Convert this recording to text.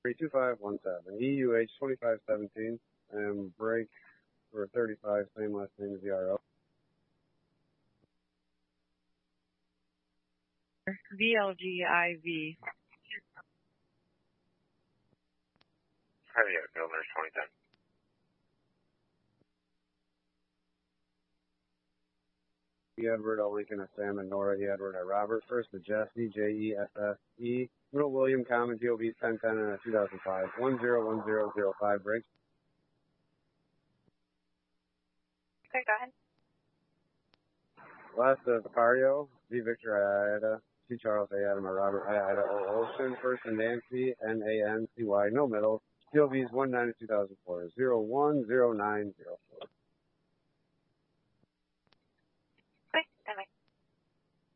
2517, EUH 2517, and break for 35, same last name as the RO. VLGIV. Heavy Airfield, Nurse 2010. Edward, L. Lincoln, at Sam, and Nora, E. Edward, at Robert. First, the Jesse, Jesse, Middle William, Common, GOV 1010, and 2005. 101005, break. Okay, go ahead. Last of Vicario, V. Victor, I, Ida, C. Charles, A. Adam, Robert, I, Ida, O. Ocean. First, and Nancy, Nancy, no middle. GOVs 19 2004, 010904.